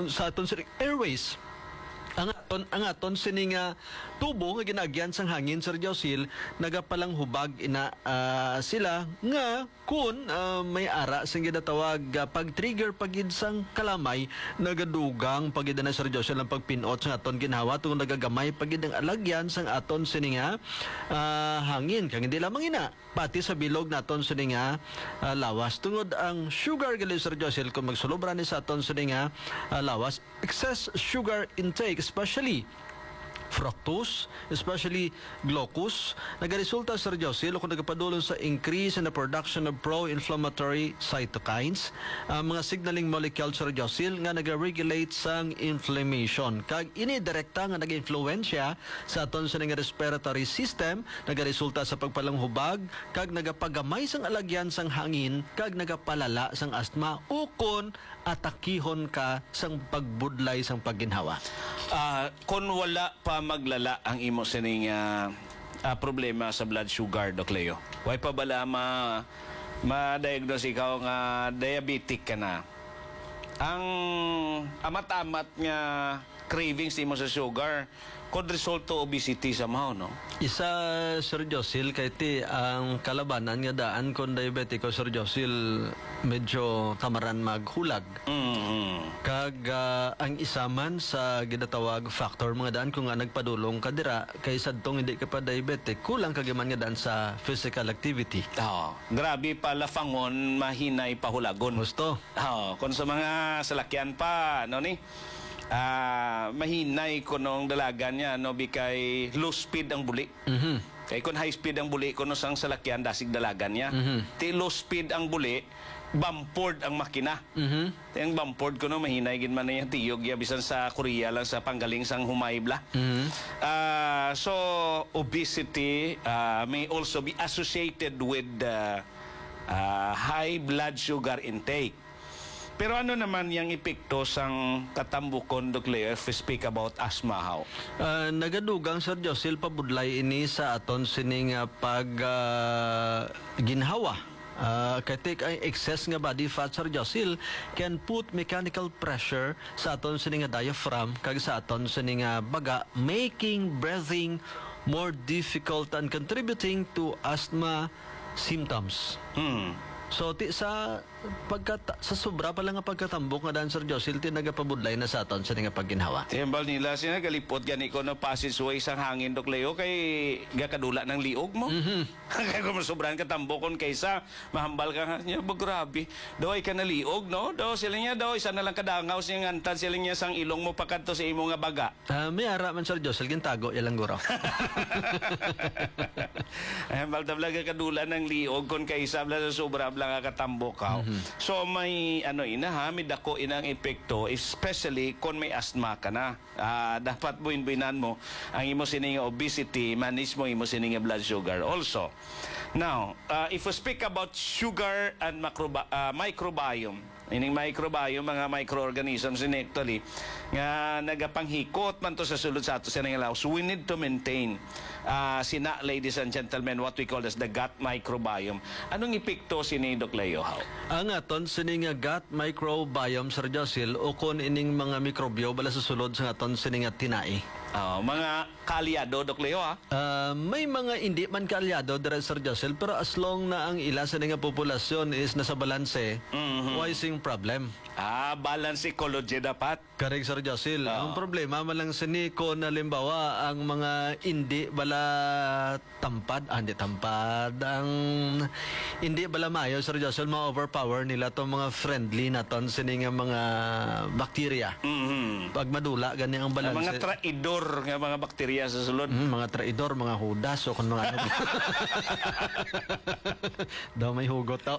sa aton sining airways. Ang aton sining tubo nga ginagyan sang hangin, Sir Josil, nagapalang hubag ina sila nga kun may ara sing ginatawag pag-trigger pagid sang kalamay nagadugang pagid na, Sir Josil, ang pagpinot sang aton ginhawa tungod nagagamay pagid ang alagyan sang aton sining hangin kang hindi lamang ina pati sa bilog naton sining lawas tungod ang sugar gali, Sir Josil, kung magsulobra ni sa aton sining lawas, excess sugar intake, especially fructose, especially glucose, nagaresulta, Sir Josil, kung nagapadulong sa increase in the production of pro-inflammatory cytokines, mga signaling molecule, Sir Josil, nga nag-regulate sang inflammation. Kag ini direkta nga nag-influensya sa aton sa nga respiratory system, nagaresulta sa pagpalanghubag, kag nagapagamay sang alagyan sang hangin, kag nagapalala sang asthma, ukon atakihon ka sang pagbudlay sang pagginhawa. Kung wala pa maglala ang imo sining problema sa blood sugar, Doc Leo, way pa bala ma-diagnose ikaw nga diabetic ka na? Ang amat-amat nga cravings mo sa sugar could result to obesity somehow, no? Isa, Sir Josil, kay ti ang kalabanan nga daan kung diabetiko, Sir Josil, medyo kamaran maghulag. Kag ang isaman sa ginatawag factor mga daan kung nga nagpadulong ka dira kay sadtong hindi ka pa diabetic, kulang kagiman nga daan sa physical activity. Grabe pala fangon, mahinay pahulagon. Gusto. Kung sa mga salakyan pa, no ni? Mahinay ko nung dalagan niya, no, bikay low speed ang buli. Kay kung high speed ang buli, kuno sang salakyan, dasig dalagan niya. Ti low speed ang buli, bumpord ang makina. Ang bumpord ko no, mahinay gin man na yung tiyog, bisan sa Korea lang, sa panggaling sang humaybla. So, obesity may also be associated with high blood sugar intake. Pero ano naman yung epekto sang katambukon, Doc Leo, if we speak about asthma, how? Nagadugang, Sir Josil, pabudlay ini sa aton sining ginhawa. Katik ay excess nga body fat, Sir Josil, can put mechanical pressure sa aton sining diaphragm kag sa aton sining baga, making breathing more difficult and contributing to asthma symptoms. So sa sobra pa lang nga pagkatambok nga daan, Sir Josil, nagapabudlay na sa aton sa nga pagginhawa. Timbal nila sila galipot gani ko no passageway sang hangin, Doc Leo, kay gakadula ng liog mo. Kaya kung sobrang katambokon kaysa mahambal ka niya, grabe. Daw ay ka na liog, no? Daw sila niya daw isa na lang kadangaw siya ngantan sila niya sang ilong mo pakadto sa imo nga baga. May ara man, Sir Josil, gintago ilang guro. Ay baltabla kadula ng liog kon kaysa bla sa sobra bla nga katambok ka. So may may dako inang epekto, especially kung may asthma ka na. Dapat buin-buinan mo ang imo sining obesity, manage mo imo sining blood sugar also. Now, if we speak about sugar and microbiome, ining microbiome, mga microorganisms in actually nga nagapanghikot man to sa sulod sa ato sa nga lawas, we need to maintain ladies and gentlemen, what we call as the gut microbiome. Anong epekto sini, Doc Leo, how? Ang aton sining gut microbiome, Sir Josil, o kon ining mga mikrobyo bala sa sulod sa aton sining tinai. Mga kalyado, Doc Leo, may mga hindi man kalyado dira, Sir Josil, pero as long na ang ila sa nga populasyon is nasa balanse, why sing problem? Balance ecology dapat. Correct, Sir Josil. Ang problema malang sini ko na limbawa ang mga hindi bala tampad, hindi tampad, ang hindi bala mayo, Sir Josil, ma-overpower nila tong mga friendly na ton sini nga mga bakterya. Pag madula gani ang balanse. Mga traidor nga mga bakterya sa sulod. Mga traidor, mga hudas o kung mga ano. Daw may hugot daw.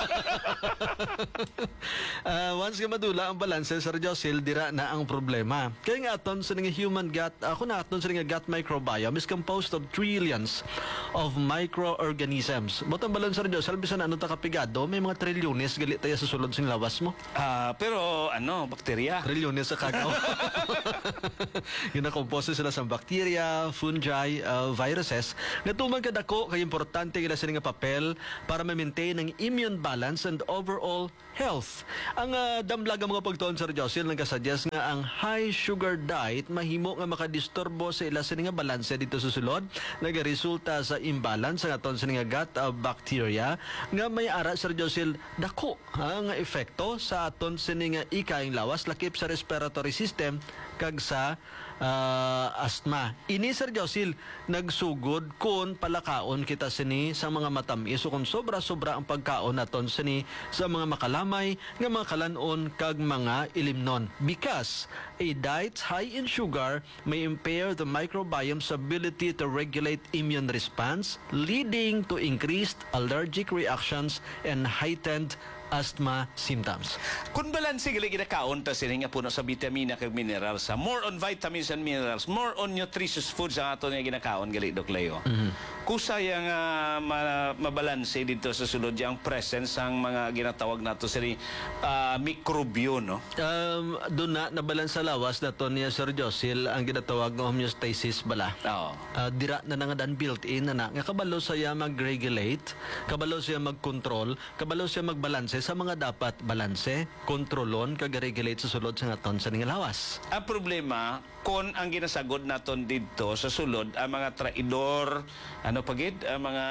Once nga madula ang balanse, Sir Josil, dira na ang problema. Kaya nga aton sa nga human gut, ako na aton sa nga gut microbiome is composed of trillions of microorganisms. Botang balon, Sir Josil, bisan ano ta kapigado, may mga trilyones gali tayo sa sulod sing lawas mo. Pero bakterya. Trilyones sa kagaw. Ginakompose sila sa bacteria, fungi, viruses. Natuman kadako kay importante gila sila nga papel para ma-maintain ang immune balance and overall health. Ang damlag ang mga pagtuon, Sir Josil, nagkasuggest nga ang high sugar diet mahimo nga makadisturbo sa ila sini nga balanse dito sa sulod, nagaresulta sa imbalance ang aton sini nga gut bacteria nga may ara, Sir Josil, dako ang epekto sa aton sini nga ikaing lawas lakip sa respiratory system kag sa asthma. Ini, Sir Josil, nagsugod kung palakaon kita sini sa mga matamis o kung sobra-sobra ang pagkaon naton sini sa mga makalamay nga mga kalanon kag mga ilimnon. Because a diet high in sugar may impair the microbiome's ability to regulate immune response, leading to increased allergic reactions and heightened asthma symptoms. Kung balanse gali ginakaon ta sini nga puno sa vitamina kag minerals, more on vitamins and minerals, more on nutritious foods ang ato nga ginakaon gali Doc Leo. Kusaya nga mabalanse dito sa sulod yang presence ang mga ginatawag nato sini mikrobyo, no? Doon na nabalan sa lawas na to niya, Sir Josil, ang ginatawag ng homeostasis bala. Oo. Dira na nga dan built-in na nga kabalo siya mag-regulate, kabalo siya mag-control, kabalo siya magbalanse sa mga dapat balanse, kontrolon, kag-regulate sa sulod sa aton sa lawas. Ang problema, kung ang ginasagod naton dito sa sulod, ang mga traidor, ano pagid, ang mga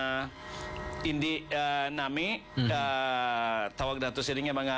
hindi nami, tawag nato sila nga mga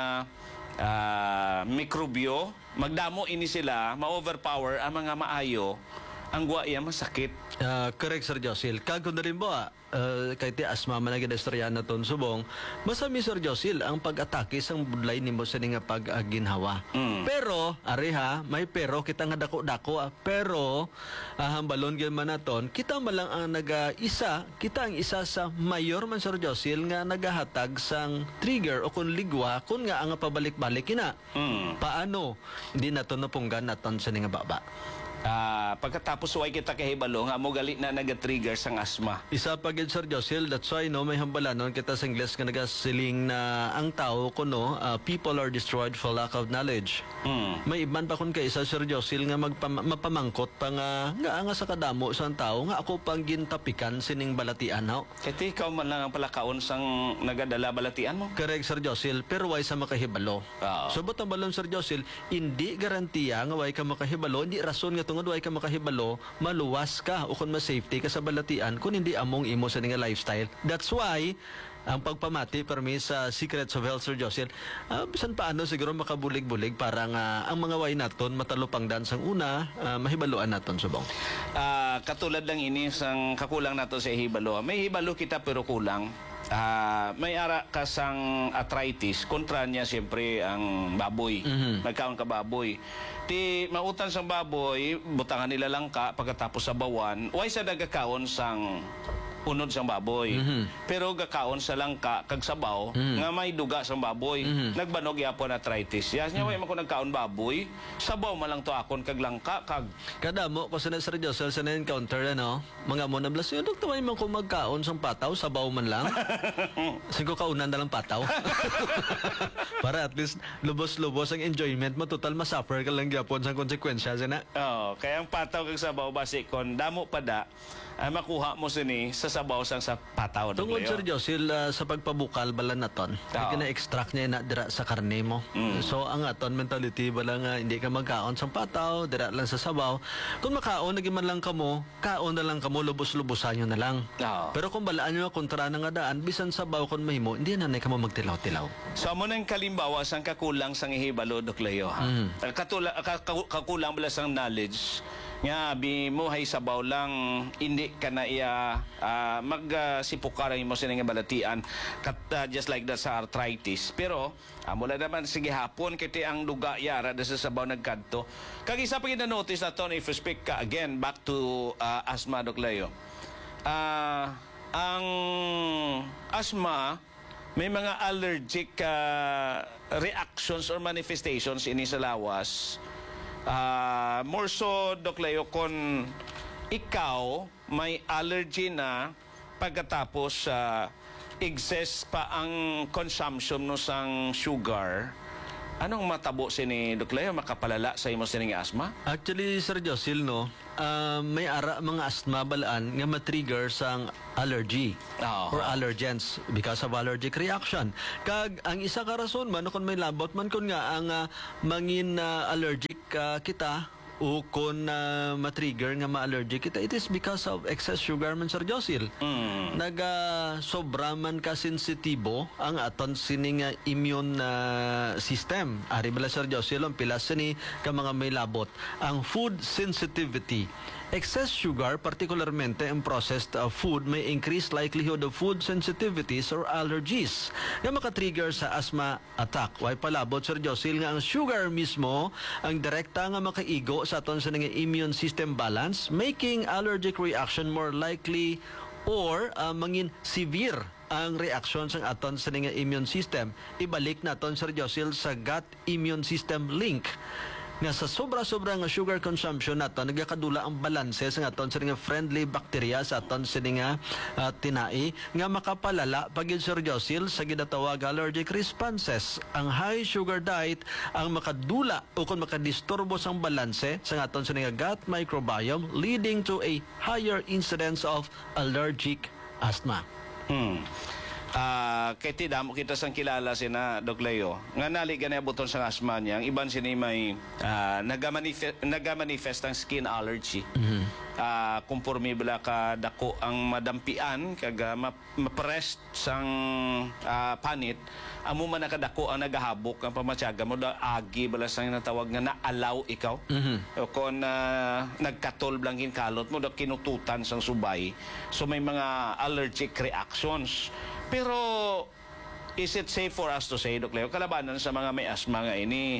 mikrobyo, magdamo ini sila, ma-overpower ang mga maayo, ang guwaya masakit. Correct, Sir Josil. Kag kung rin ba, kahit asma man ang ginastorya na ton subong, masami, Sir Josil, ang pag-atake sang budlay ni mo sa nga pag-ginhawa. Pero, areha, may pero, kita nga dako-dako, pero, hambalon gyan man naton, kita malang ang nag-isa, kita ang isa sa mayor man, Sir Josil, nga nagahatag sang trigger o kung ligwa, kung nga ang pabalik-balik kina. Paano? Hindi naton napunggan naton sa nga baba. Pagkatapos way kita kahibalo nga mo gali na nag-trigger sang asma. Isa pa gid, Sir Josil, that's why no may hambalanon kita sa Ingles nga nagasiling na ang tao kuno people are destroyed for lack of knowledge. May iban pa kun kay isa, Sir Josil, nga mapamangkot pa nga sa kadamo sang tao nga ako pang gintapikan sining balatian haw. Kati ikaw man lang ang palakaon sang nagadala balatian mo. Correct, Sir Josil, pero way sa makahibalo. So ang balon, Sir Josil, hindi garantiya nga way ka makahibalo, hindi rason nga tungod way ka makahibalo, maluwas ka o kung ma-safety ka sa balatian kung hindi among imo sa nga lifestyle. That's why ang pagpamati permi sa Secrets of Health, Sir Josil, bisan paano siguro makabulig-bulig para nga ang mga way naton matalupang dansang una, mahibaluan naton subong. Katulad lang ini sang kakulang nato sa hibalo. May hibalo kita pero kulang. May ara kasang arthritis, kontra niya siyempre ang baboy. Nagkaon ka baboy. Ti mautan sang baboy, butangan nila lang ka pagkatapos sa bawan, way sa nagakaon sang unod sang baboy. Pero gakaon sa langka kag sabaw nga may duga sang baboy. Nagbanog yapon arthritis. Yes nya way man ko nagkaon baboy, sabaw man lang to akon kag langka kag Kadamo ko sa Sir Josel sa na-encounter mga mo na blas yun, may man ko magkaon sang pataw, sabaw man lang. Sigo kaunan na lang pataw. Para at least lubos-lubos ang enjoyment mo, total masuffer ka lang gyapon sa konsekwensya sana. Kaya ang pataw kag sabaw basi kon damo pada ay makuha mo sini sa sabaw sang sa pataw. Tungod, Sir Josil, sa pagpabukal bala naton, kina-extract niya na dira sa karne mo. So ang aton mentality bala nga hindi ka magkaon sang pataw, dira lang sa sabaw. Kung makaon naging man lang kamo, kaon na lang kamo, lubos-lubosan nyo na lang. Pero kung balaan nyo kontra na nga daan, bisan sabaw kon mahimo, hindi na kamo magtilaw-tilaw. So amo nang kalimbawa sang kakulang sang ihibalo, Doc Leo. Kakulang bala sang knowledge nga bimuhay sabaw lang, hindi ka na iya magsipukaran mo sa nga balatian just like that sa arthritis. Pero mula naman sige hapon kiti ang duga yara sa sabaw nagkadto. Kag isa pa notice na to, if you speak ka again back to asthma, Doc Leo. Ang asthma may mga allergic reactions or manifestations ini sa lawas. More so, Doc Leo, kung ikaw may allergy na pagkatapos excess pa ang consumption no sang sugar, Anong matabo sini Doc Leo makapalala sa imo sining asma? Actually, Sir Josil, no, may ara mga asthma balaan nga matrigger sang allergy Oo. or allergens because of allergic reaction. Kag ang isa ka rason man kung may labot man kun nga ang mangin allergic kita o kung matrigger nga ma-allergic kita, it is because of excess sugar man, Sir Josil. Sobra man ka sensitibo ang aton sining immune system. Ari bala, Sir Josil, ang pilas ni ka mga may labot. Ang food sensitivity. Excess sugar, particularmente in processed food, may increase likelihood of food sensitivities or allergies nga makatrigger sa asthma attack. Way palabot, Sir Josil, nga ang sugar mismo ang direkta nga makaigo sa aton sa nga immune system balance, making allergic reaction more likely or mangin severe ang reaction sa aton sa nga immune system. Ibalik naton, Sir Josil, sa gut immune system link nga sa sobra-sobra nga sugar consumption nato nagakadula ang balanse sa aton sa nga friendly bacteria sa aton sa nga tinai nga makapalala pagid, Sir Josil, sa ginatawag allergic responses. Ang high sugar diet ang makadula o kung makadisturbo sang balanse sa aton sa nga gut microbiome, leading to a higher incidence of allergic asthma. Kay tidamo kita sang kilala sina Doc Leo nga naligan na buton sa asma niya ang iban sini may nagamanifest ang skin allergy. Kumpurmi bala ka dako ang madampian kaga maprest sang panit amo man nakadako ang nagahabok ang pamatyaga mo da agi bala sang natawag nga naalaw ikaw. O kon nagkatol blangin kalot mo da kinututan sang subay, so may mga allergic reactions. Pero is it safe for us to say, Doc Leo, kalabanan sa mga may asthma nga ini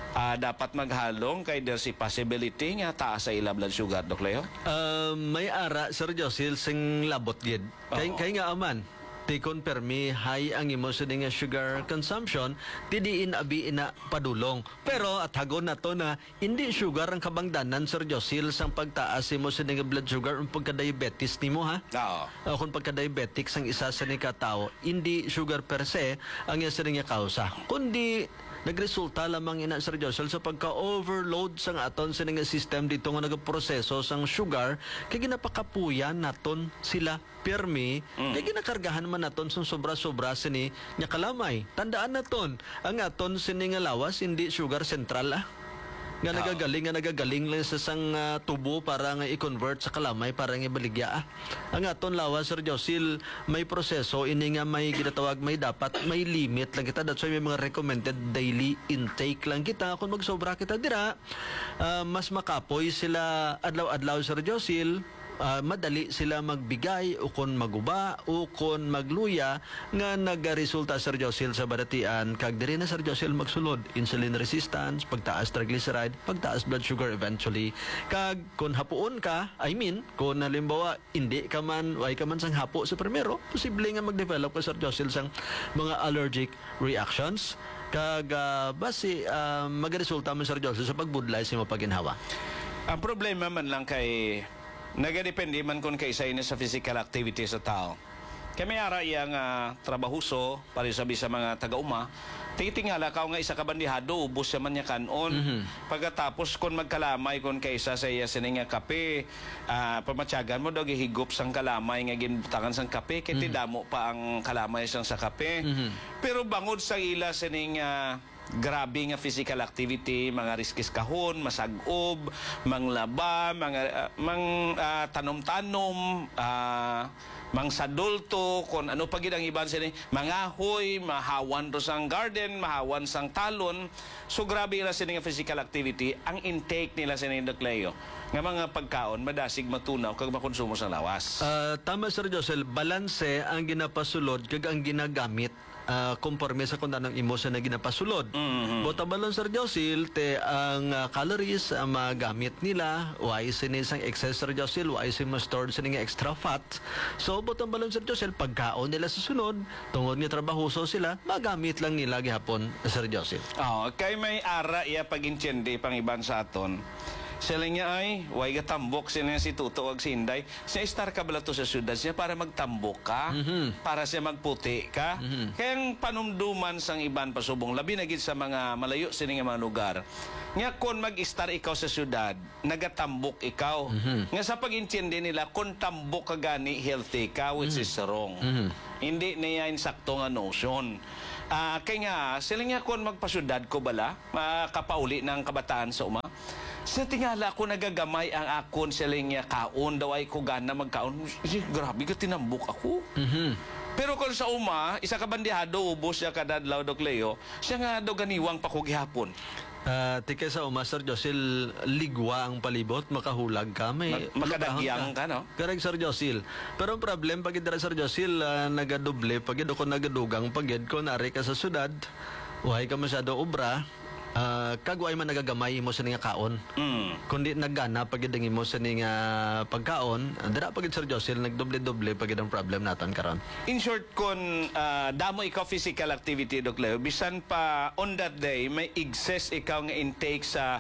dapat maghalong kay there's a possibility nga taas sa ila blood sugar, Doc Leo? May ara, Sir Josil, sing labot gid. Kay nga aman, ti konpermi high ang imo sa nga sugar consumption, tidiin abi ina padulong. Pero at hagon na to na hindi sugar ang kabangdanan, Sir Josil, sang pagtaas imo sa nga blood sugar ang pagka-diabetes nimo, ha? Oo. Kung pagka-diabetic sang isa sa ni katao, hindi sugar per se ang iya sa nga kausa, kundi nagresulta lamang ina, Sir Joshua, sa pagka-overload sang aton sa nga system dito nga nagaproseso sang sugar kay ginapakapuyan naton sila pirmi kay ginakargahan man naton sang sobra-sobra sini nya kalamay. Tandaan naton ang aton sini nga lawas hindi sugar central nga nagagaling lang sa sang tubo para nga i-convert sa kalamay para nga ibaligya. Ang aton lawas, Sir Josil, may proseso ini nga may ginatawag may dapat may limit lang kita. That's why may mga recommended daily intake lang kita. Kung magsobra kita dira, mas makapoy sila adlaw-adlaw, Sir Josil. Madali sila magbigay o kon maguba o kon magluya nga nagaresulta, Sir Josil, sa badatian kag diri na, Sir Josil, magsulod insulin resistance, pagtaas triglyceride, pagtaas blood sugar eventually. Kag kon hapuon ka, kung halimbawa hindi ka man way ka man sang hapo sa primero, posible nga mag-develop ka, Sir Josil, sang mga allergic reactions kag base magaresulta man, Sir Josil, sa pagbudlay sa imong paginhawa. Ang problema man lang kay nagadepende man kung kaisa ini sa physical activity sa tao. Kaya may ara iyang trabahuso para sabi sa mga taga-uma, titingala ka nga isa ka bandihado, ubos man niya kanon. Pagkatapos kung magkalamay kung kaisa sa iya sining nga kape, pamatyagan mo daw gihigop sang kalamay nga ginbutangan sang kape, kaya tidamo pa ang kalamay sang sa kape. Pero bangod sa ila sining grabe nga physical activity, mga riskis kahon, masag-ob, manglaba, tanom-tanom, mangsadulto, kung ano pa gid ang iban sini, mangahoy, mahawan ro sang garden, mahawan sang talon. So grabe na sini nga physical activity, ang intake nila sini, Doc Leo, nga mga pagkaon madasig matunaw kag makonsumo sa lawas. Tama, Sir Josel, balanse ang ginapasulod kag ang ginagamit konforme sa kung anong imo sa na ginapasulod. Botabalon, Sir Josil, te ang calories ang magamit nila, why sini sang excess, Sir Josil, why sini stored sini nga extra fat. So botabalon, Sir Josil, pagkaon nila sa sunod, tungod nga trabahoso sila, magamit lang nila gihapon, Sir Josil. Kay may ara iya pag-intindi pang iban sa aton. Sila niya ay, way gatambok sila si Tuto ag si Inday. Siya star ka bala to sa syudad siya para magtambok ka, para siya magputi ka. Kaya ang panumduman sang iban pasubong, labi na gid sa mga malayo sila nga mga lugar. Nga kung mag-star ikaw sa syudad, nagatambok ikaw. Nga sa pag-intindi nila, kung tambok ka gani, healthy ka, which is wrong. Hindi niya insakto nga notion. Kaya nga, sila nga kung magpasyudad ko bala, makapauli ng kabataan sa uma, sa tingala ko nagagamay ang akon sila nga kaon, daw ay ko gana magkaon. Grabe ka, tinambok ako. Pero kung sa uma, isa ka bandihado, ubos siya kadadlaw, Dok Leo, siya nga daw ganiwang pa ko gihapon. Tika sa uma, Sir Josil, ligwa ang palibot, makahulag ka, may Makadagyang ka, no? Correct, Sir Josil. Pero ang problem, pag dira Sir Josil, nagadoble, pag ko nagadugang, pag ko nari ka sa syudad, uhay ka masyado obra, kagway man nagagamay mo sa nga kaon. Kundi naggana pag mo sa nga pagkaon, dira pag Sir Josil, nagdoble-doble pag ang problem natin karon. In short, kung damo ikaw physical activity, Dok Leo, bisan pa on that day, may excess ikaw nga intake sa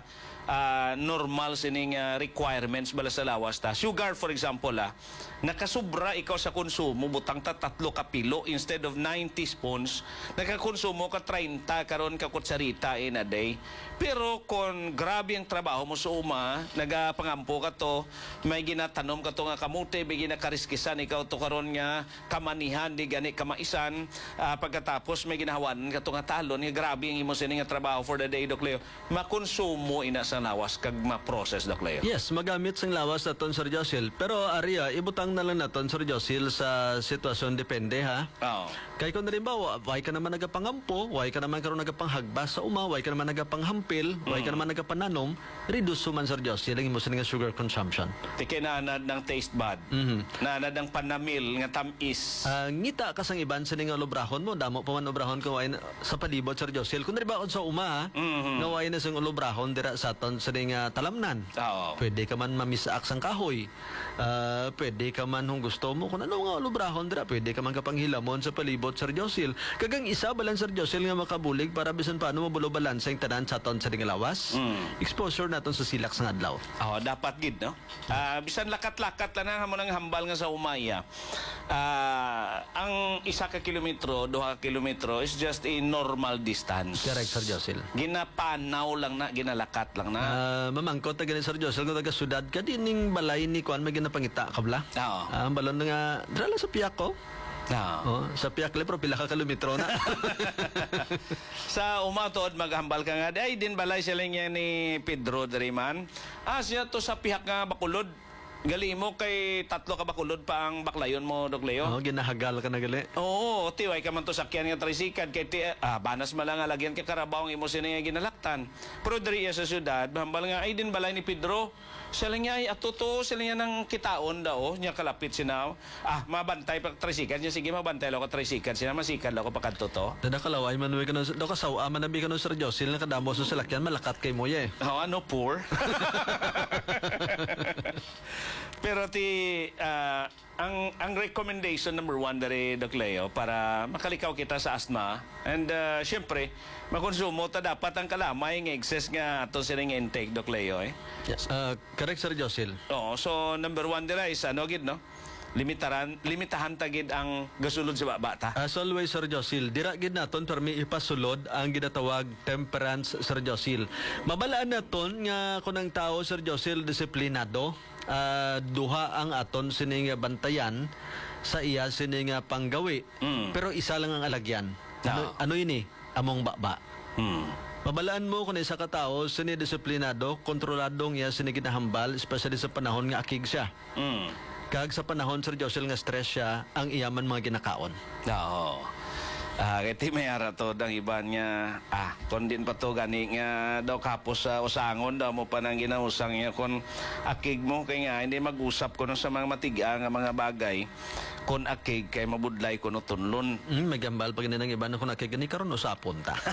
normal sining requirements bala sa lawas ta. Sugar, for example, nakasubra ikaw sa konsumo, butang ta 3 kapilo instead of 90 spoons, nakakonsumo ka 30 karon ka kutsarita in a day. Pero kung grabe ang trabaho mo sa uma, nagapangampo ka to, may ginatanom ka to nga kamote, may ginakariskisan ikaw to karon nga kamanihan, di gani kamaisan, pagkatapos may ginahawanan ka to nga talon, nga grabe ang imo sining nga trabaho for the day, Dok Leo, makonsumo ina sa lawas kag ma-process, Dok Leo. Yes, magamit sang lawas naton, Sir Josil. Pero Aria, ibutang na lang naton, Sir Josil, sa sitwasyon depende, ha? Oo. Kaya kung nalimbawa, why ka naman nagapangampo, why ka naman karon nagapanghagba sa uma, why ka naman nagapanghampil, why ka naman nagapananom, reduce man, Sir Josil, ang imo sa nga sugar consumption. Tike nanad ng taste bud. Nanad ng panamil nga tamis. Ngita ka sang iban sa nga olobrahon mo, damo pa man obrahon ko sa palibot, Sir Josil. Kung nalimbawa sa uma, nga why na sang olobrahon dira sa aton sa nga talamnan. Oo. Pwede ka man mamisaak sang kahoy. Pwede ka man kung gusto mo kung ano nga olobrahon dira, pwede ka man kapanghilamon sa palibot, Sir Josil. Kagang isa balan, Sir Josil, nga makabulig para bisan paano mabulo balansa yung tanan sa aton sa nga lawas. Exposure naton sa silak sa adlaw. Dapat gid, no? Bisan lakat-lakat lang mo nang hambal nga sa umaya. Ang 1 ka kilometro, 2 ka kilometro is just a normal distance. Correct, Sir Josil. Ginapanaw lang na, ginalakat lang na. Mamangkot na ganun, Sir Josil, kung taga syudad ka, dining balay ni Kuan, may ginapangita ka bala. Oo. Ang balon na nga, dala lang sa piyak ko. Oo. Sa piyak le, pero pila ka kilometro na. Sa umatod, maghambal ka nga, ay din balay sila niya ni Pedro Deriman. Siya to sa pihak nga Bacolod. Gali mo kay 3 ka Bacolod pa ang baklayon mo, Dok Leo. Ginahagal ka na gali. Oo, tiway ka man to sakyan nga tricycle kay banas malang lagyan kay karabaw ang imo sini nga ginalaktan. Pero diri sa syudad, hambal nga ay din balay ni Pedro. Sila niya ay atuto, sila niya ng kitaon daw, niya kalapit sinaw. Mabantay pa tricycle niya, sige mabantay lang ko tricycle, sina masikal lang ko pakadto to. Dada kalaway man ka no, daw kasawa man nabi ka no, Sir Josil, na kadamo sa salakyan, malakat kay mo ye. Ano poor? Pero ang recommendation number 1 dari Doc Leo para makalikaw kita sa asthma and syempre makonsumo ta dapat ang kalamay ng excess nga ato sining intake, Doc Leo eh. Yes. Correct, Sir Josil. Oo, so number 1 dira is ano gid no? Limitahan tagid ang gasulod sa bata. As always, Sir Josil, dira gid naton permi ipasulod ang ginatawag temperance, Sir Josil. Mabalaan naton nga kun ang tao, Sir Josil, disiplinado, duha ang aton sining bantayan sa iya sining panggawi. Pero isa lang ang alagyan. Ano ini? Among baba. Mabalaan mo kung isa ka tao sini disiplinado, kontroladong iya sini ginahambal, especially sa panahon nga akig siya. Kag sa panahon, Sir Josil, nga stress siya, ang iyaman mga ginakaon. Oo. Kaya may ara to dang iban nga, kondin pa to gani nga daw kapos sa usangon daw mo pa nang ginausang niya kon akig mo kay nga hindi mag-usap kuno sa mga matiga nga mga bagay kon akig kay mabudlay kuno tunlon. May gambal pag nang iba na kung nakigani karon usapon ta.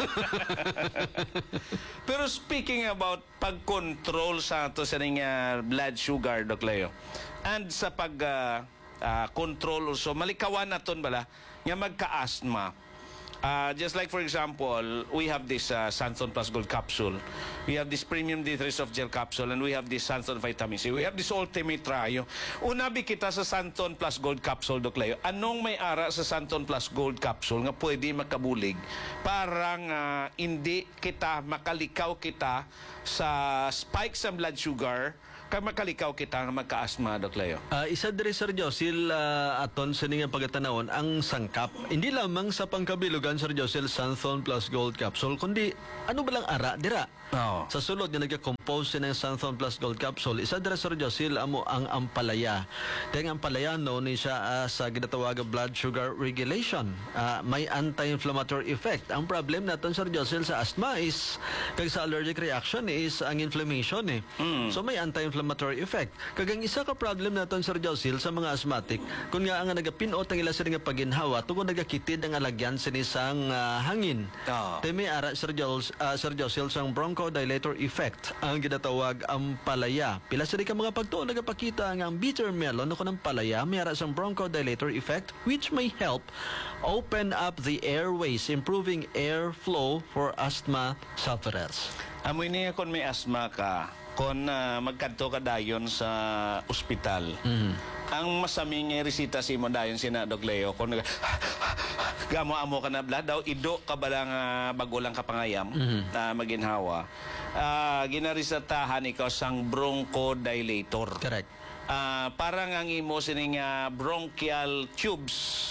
Pero speaking about pag-control sa to sa nga blood sugar, Doc Leo, and sa pag control also malikawan naton bala nga magka-asthma. Just like for example, we have this Santon Plus Gold capsule. We have this Premium D3 Soft Gel capsule and we have this Santon Vitamin C. We have this Ultimate Trio. Unabi kita sa Santon Plus Gold capsule, Doc Leo. Anong may ara sa Santon Plus Gold capsule nga pwede makabulig? Parang hindi kita makalikaw kita sa spike sa blood sugar kay makalikaw kita nga magka-asthma, Doc Leo. Isa diri Sir Josil aton sa nga pagkatanawon ang sangkap. Hindi lamang sa pangkabilugan Sir Josil Santhon Plus Gold Capsule kundi ano ba lang ara dira? Oo. Sa sulod nga nagka-compose ng Santhon Plus Gold Capsule, isa diri Sir Josil amo ang ampalaya. Dahil ang ampalaya no ni siya sa ginatawag blood sugar regulation. May anti-inflammatory effect. Ang problem naton Sir Josil sa asthma is kag sa allergic reaction is ang inflammation eh. So may anti-inflammatory effect. Kagang isa ka problem naton Sir Josil sa mga asthmatic kun nga ang nagapinot ang ila sa nga paginhawa tungod nagakitid ang alagyan sa isang hangin. Tay may ara Sir Josil sang bronchodilator effect ang ginatawag ang palaya. Pila sa ka mga pagtuon nagapakita nga ang bitter melon o ng palaya may ara sang bronchodilator effect which may help open up the airways, improving airflow for asthma sufferers. Amoy niya kung may asthma ka, kung magkanto ka dayon sa ospital, ang masaming resita si mo dayon sina Doc Leo, kung gamo-amo ka na blood daw, ido ka ba lang bago lang kapangayam na maginhawa, ginarisatahan ikaw sang bronchodilator. Correct. Parang ang imo sining bronchial tubes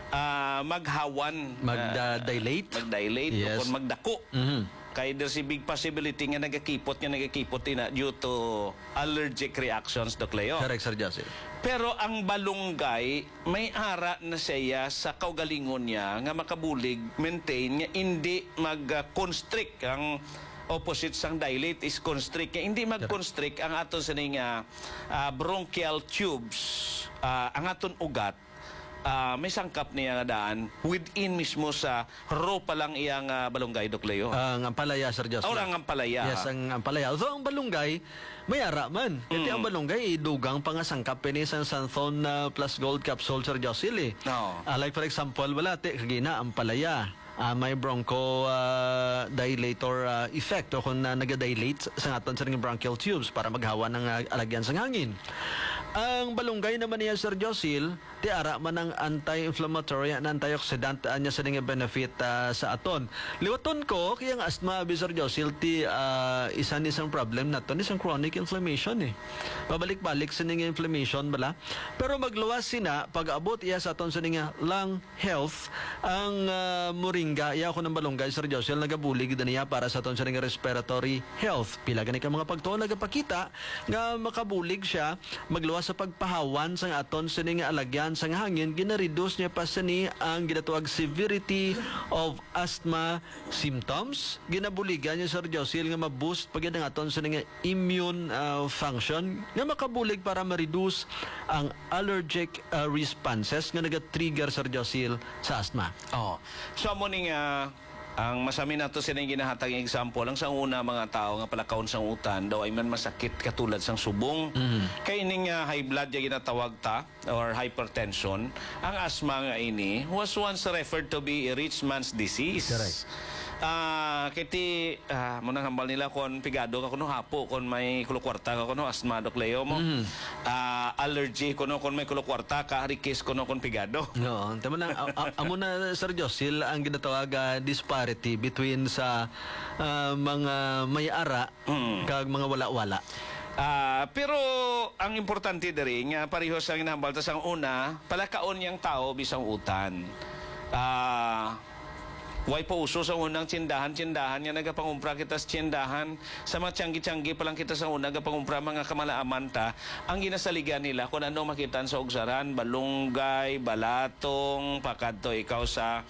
maghawan, Magdilate. magdilate Yes. o kung magdako. Kaya there's a big possibility nga nagakipot na due to allergic reactions, Doc Leo. Correct, Sir Josil. Pero ang balunggay, may ara na siya sa kaugalingon niya nga makabulig, maintain nga hindi mag-constrict ang opposite sang dilate is constrict. Hindi mag-constrict ang aton sa bronchial tubes, ang aton ugat, may sangkap niya nga daan within mismo sa raw pa lang iyang balunggay, Doc Leo. Ang ampalaya, Sir Josil. Ang ampalaya. Yes, ang ampalaya. Although ang balunggay, may ara man. Kasi ang balunggay, dugang pa nga sangkap ni sa Santhon Plus Gold Capsule, Sir Josil eh. No. Like for example, wala kagina ampalaya. May bronchodilator effect o kung nagadilate sa aton sa bronchial tubes para maghawa ng alagyan sa hangin. Ang balunggay naman niya, Sir Josil, ti ara man ang anti-inflammatory and antioxidant niya sa nga benefit sa aton. Liwaton ko, kaya ang asthma, Sir Josil, ti isang problem na to, isang chronic inflammation eh. Pabalik-balik sa nga inflammation, bala? Pero magluwas sina, pag-abot iya sa aton sa nga lung health, ang moringa, iya ko ng balunggay, Sir Josil, nagabulig din niya para sa aton sa nga respiratory health. Pila gani ka mga pagtuon, nagapakita, nga makabulig siya, magluwas sa pagpahawan sang aton sa nga alagyan sang hangin, gina-reduce niya pa sa ni ang ginatawag severity of asthma symptoms. Ginabuligan niya, Sir Josil, nga ma-boost pag ang aton sa nga immune function, nga makabulig para ma-reduce ang allergic responses nga naga-trigger, Sir Josil, sa asthma. So mo ning ang masami nato sining ginahatag example ang sa una mga tao nga palakaon sang utan daw ay man masakit katulad sang subong. Kay ining high blood ya ginatawag ta or hypertension, ang asthma nga ini was once referred to be a rich man's disease. Correct. Kiti munang hambal nila kon pigado ka kuno hapo kon may kulokwarta ka kuno asthma, Doc Leo mo. Allergy kuno kon may kulokwarta ka rikis kuno kon pigado. No, tama na amo na, Sir Josil, ang ginatawag disparity between sa mga may ara kag mga wala-wala. Pero ang importante diri nga pareho sa ginahambal ta sang una, palakaon yang tao bisang utan. Way po uso sa unang tsindahan nga nagapangumpra kita sa tsindahan. Sa mga tiyanggi-tiyanggi pa lang kita sa unang nagapangumpra mga kamalaaman ta. Ang ginasaligan nila kung ano makitaan sa ugsaran, balunggay, balatong, pakadto ikaw sa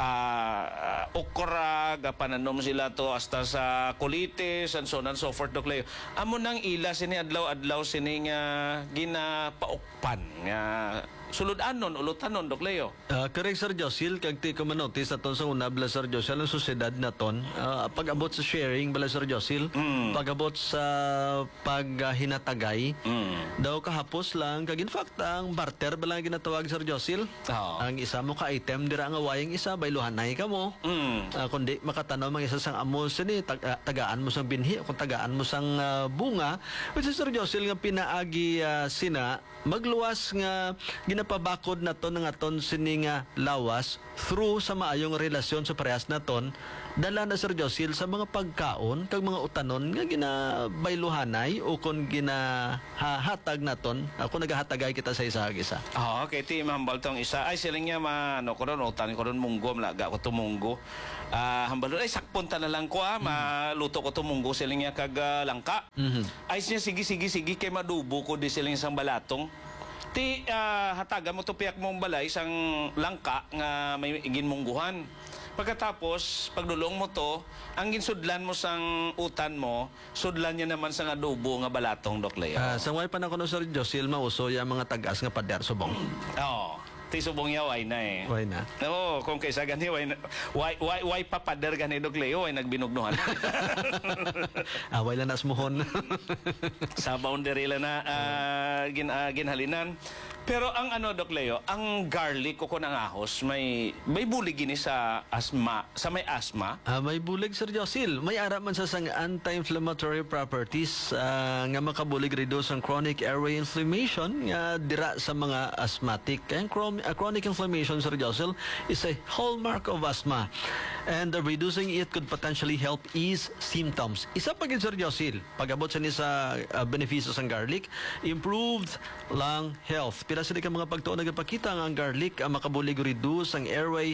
okra, gapananom sila to hasta sa colitis, and so on and so forth, Doc Leo. Amo nang ila sini adlaw-adlaw sini nga ginapaukpan nga sulod-anon, ulutanon, Dok Leo. Correct, Sir Josil. Kag ti ko manotis aton sa unabla, Sir Josil, ang susyedad naton. Pag-abot sa sharing, bala, Sir Josil, pag-abot sa paghinatagay, daw kahapos lang. Kag in fact, ang barter bala ang ginatawag, Sir Josil. Oo. Ang isa mo ka item, dira nga wayang isa, bayluhanay ka mo. Kundi makatanaw mga isa sang amo sini, tagaan mo sang binhi, kung tagaan mo sang bunga, which is, Sir Josil, nga pinaagi sina, magluwas nga ginapabakod na to ng aton sini nga lawas through sa maayong relasyon sa parehas naton, dala na, Sir Josil, sa mga pagkaon kag mga utanon nga ginabayluhanay o kung ginahatag naton, ako nagahatagay kita sa isa isa. Oo, okay, ti mahambal tong isa. Ay, siling niya ano ko ron, utan ko ron munggo, malaga ko tumunggo. Hambal ron, ay sakpunta na lang ko maluto ko tumunggo, siling niya kag langka. Ay siya, sige, kay madubo ko di siling isang balatong. Ti hatagan mo to piyak mong balay isang langka nga may ginmungguhan. Pagkatapos, pagdulong mo to, ang ginsudlan mo sang utan mo, sudlan niya naman sang adobo nga balatong, Dok Leo. Sa way pa na ko no, Sir Josil, mauso yung mga tagas nga pader subong. Oo. Ti subong yaw ay na eh. Way na. Oo, kung kaysa gani, why papader gani, Dok Leo, ay nagbinugnuhan. Away lang nasmuhon. Sa boundary lang na ginhalinan. Pero ang Dok Leo, ang garlic ko ng ahos, may bulig gini sa asma, sa may asma. May bulig, Sir Josil. May ara man sa sang anti-inflammatory properties nga makabulig reduce ang chronic airway inflammation nga dira sa mga asthmatic. Kaya chronic inflammation, Sir Josil, is a hallmark of asthma. And reducing it could potentially help ease symptoms. Isa pa gid, Sir Josil, pag-abot sa ni sa beneficios ng garlic, improved lung health. Pila sila ka mga pagtuon nagapakita nga ang garlic ang makabulig reduce ang airway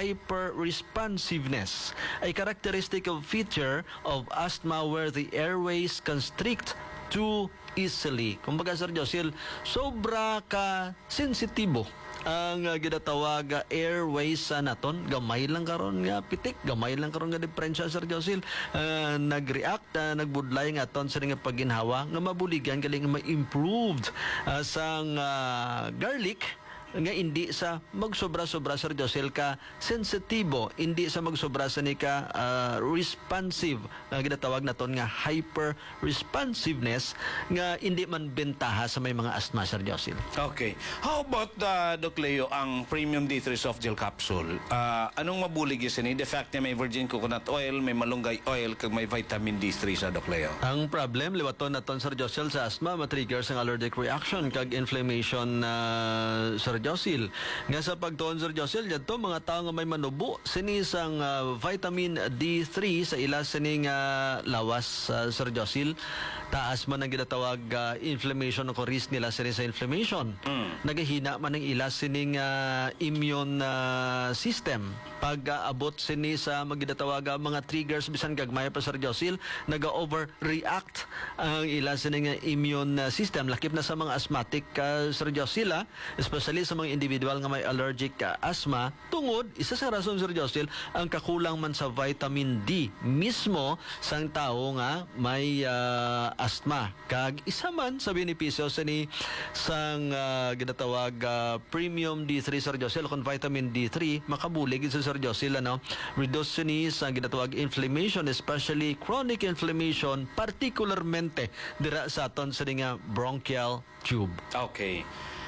hyperresponsiveness, a characteristic of feature of asthma where the airways constrict too easily. Kumbaga, Sir Josil, sobra ka sensitibo ang ginatawag airways sa naton. Gamay lang karon nga pitik, gamay lang karon nga diferensya, Sir Josil, nag-react, nagbudlay nga aton sa nga pagginhawa nga mabuligan galing ma-improved sang garlic nga hindi sa magsobra-sobra, Sir Josil, ka sensitibo, hindi sa magsobra sa ni ka responsive, nga ginatawag naton nga hyper responsiveness nga hindi man bentaha sa may mga asthma, Sir Josil. Okay. How about, Dok Leo, ang premium D3 soft gel capsule? Anong mabulig yun sini? The fact na may virgin coconut oil, may malunggay oil, kag may vitamin D3 sa, Dok Leo. Ang problem, liwaton naton, Sir Josil, sa asthma, matriggers ang allergic reaction kag inflammation, Sir Josil. Nga sa pagtuon, Sir Josil, dito mga tao nga may manubo, sinisang vitamin D3 sa ila sining lawas, Sir Josil. Taas man ang ginatawag inflammation o risk nila sining sa inflammation. Nagahina man ang ila sining immune system. Pag-abot sini sa maginatawag mga triggers bisan gagmay pa, Sir Josil, naga-overreact ang ila sining immune system. Lakip na sa mga asthmatic, Sir Josil, especially sa mga individual nga may allergic asthma, tungod, isa sa rason, Sir Josil, ang kakulang man sa vitamin D mismo sang tao nga may asthma. Kag isa man sa benepisyo sa ni sang ginatawag premium D3, Sir Josil, kung vitamin D3 makabulig sa Sir Josil, reduce ni sa ginatawag inflammation, especially chronic inflammation, particularmente dira sa aton sa nga bronchial tube. Okay.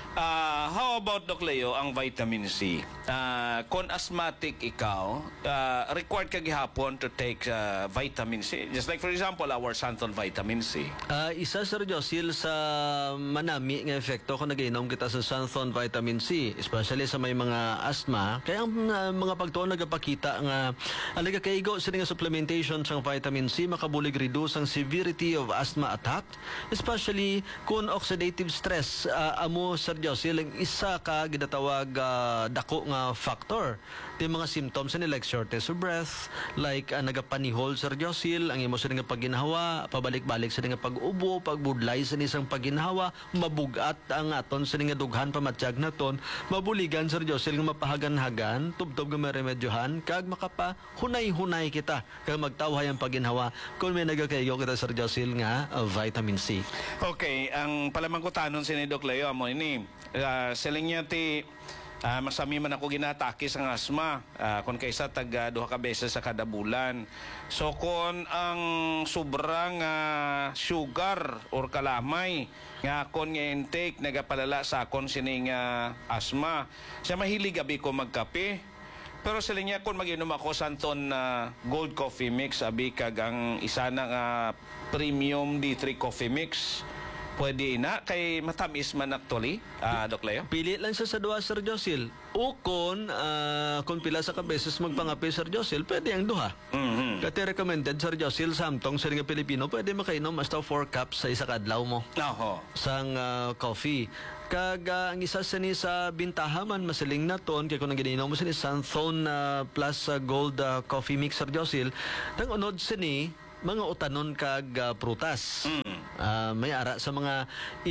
How about, Dok Leo, ang vitamin C? Kung asthmatic ikaw, required ka gihapon to take vitamin C. Just like, for example, our Santon vitamin C. Isa, Sir Josil, sa manami nga efekto kung nag-inom kita sa Santon vitamin C, especially sa may mga asthma. Kaya ang mga pagtuon nagapakita nga alaga kaigo sa nga supplementation sa vitamin C makabulig reduce ang severity of asthma attack, especially kung oxidative stress amo, Sir Josil, ang isa ka ginatawag dako nga factor. Ito yung mga symptoms ni like shortness of breath, like nagapanihol, Sir Josil, ang imo sa nga pagginhawa, pabalik-balik sa nga pag-ubo, pagbudlay sa isang pagginhawa, mabugat ang aton sa nga dughan pamatsyag naton, mabuligan, Sir Josil, nga mapahagan-hagan, tubtob nga maremedyohan, kag makapahunay-hunay kita, kag magtawhay ang pagginhawa kung may nagakaigo kita, Sir Josil, nga vitamin C. Okay, ang palamang ko tanon si Doc Leo amo ini. Siling niya ti masami man ako ginatake sa asma kung kaysa tag duha ka beses sa kada bulan. So kung ang sobrang sugar or kalamay nga kon nga intake nagapalala sa akon sining asma, siya mahilig abi ko magkape. Pero sila niya kung mag-inom ako santon gold coffee mix abi kag ang isa na nga premium D3 coffee mix. Pwede ina kay matamis man actually, Doc Leo. Pili lang siya sa duha, Sir Josil. O kung pila sa kabeses magpangapi, Sir Josil, pwede ang duha. Kati recommended, Sir Josil, samtong sa nga Pilipino, pwede makainom hasta 4 cups sa isa kadlaw mo. Oho. Sang coffee. Kag ang isa sini sa bintahaman masiling na ton kay kung ang gininom mo sini Santhone plus gold coffee mix, Sir Josil, tang unod sini mga utanon kag prutas. May ara sa mga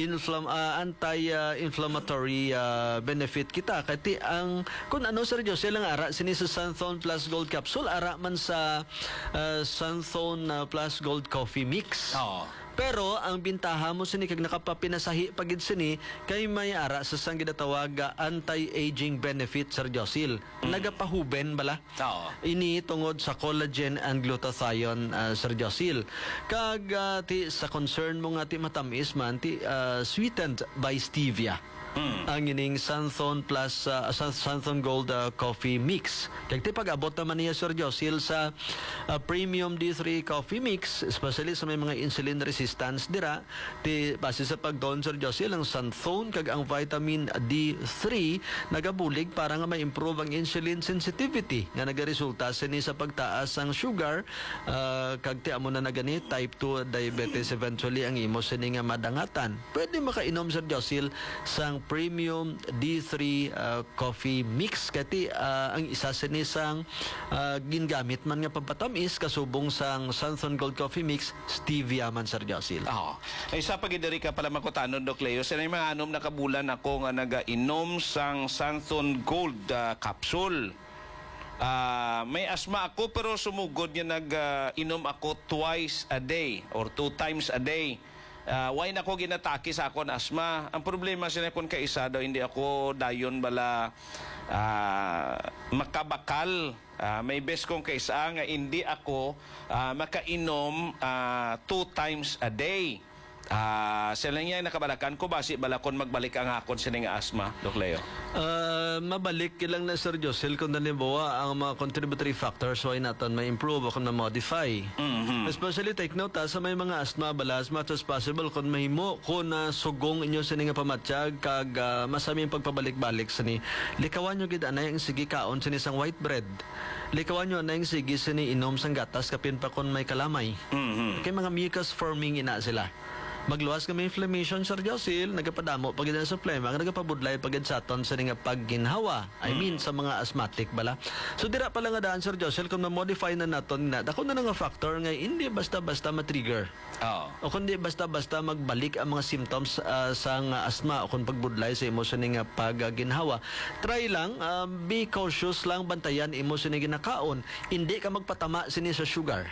anti-inflammatory benefit kita kati ang kun ano, Sir Jose, lang ara sini sa Santhone plus gold capsule, ara man sa Santhone plus gold coffee mix. Pero ang bintaha mo sini kag nakapapinasahi pagid sini kay may ara sa sang ginatawag anti-aging benefit, Sir Josil. Nagapahuben bala. Ini tungod sa collagen and glutathione, Sir Josil. Kag ti sa concern mo nga ti matamis man ti sweetened by stevia. Ang ining Santhone plus Santhone Gold coffee mix. Kaya ti pag-abot naman niya, Sir Josil, sa premium D3 coffee mix, especially sa may mga insulin resistance dira, ti base sa pagdoon, Sir Josil, ang Santhone kag ang vitamin D3 nagabulig para nga ma-improve ang insulin sensitivity nga nagaresulta sini sa pagtaas ang sugar, kag ti amo na nagani type 2 diabetes eventually ang imo sini nga madangatan. Pwede makainom, Sir Josil, sang premium D3 coffee mix kati ang isa sini sang gingamit man nga pampatamis kasubong sang Santhone Gold coffee mix stevia man, Sir Josil. Isa pagidiri ka pala makutanon, Doc Leo. Sa mga anom na kabulan ako nga nagainom sang Santhone Gold capsule. May asma ako pero sumugod niya nag-inom ako twice a day or 2 times a day. Why na ko ginatake sa akon asma? Ang problema sila kung kaisa daw hindi ako dayon bala makabakal. May best kong kaisa nga hindi ako makainom 2 times a day. Sila niya nakabalakan ko basi balakon magbalik ang akon sining asma, Doc Leo. Mabalik ilang na, Sir Josil, kung nalimbawa ang mga contributory factors why naton may improve o kung na-modify. Especially take note sa may mga asthma bala as much as possible kung mahimo kung sugong inyo sini nga pamatsyag kag masami ang pagpabalik-balik sini. Likawan nyo gid anay ang sige kaon sini sang white bread. Likawan nyo anay ang sige sini inom sang gatas kapin pa kung may kalamay. Kay mga mucus forming ina sila. Magluwas kami inflammation, Sir Josil, nagapadamo pagid sa plema, nagapabudlay pagid sa aton sa nga pagginhawa. I mean sa mga asthmatic bala. So dira pala nga daan, Sir Josil, kung ma-modify na naton na dako na nga factor nga hindi basta-basta ma-trigger. O kundi basta-basta magbalik ang mga symptoms sa asthma o kung pagbudlay sa imo sa nga pagginhawa. Try lang, be cautious lang, bantayan imo sa ginakaon. Hindi ka magpatama sini sa sugar.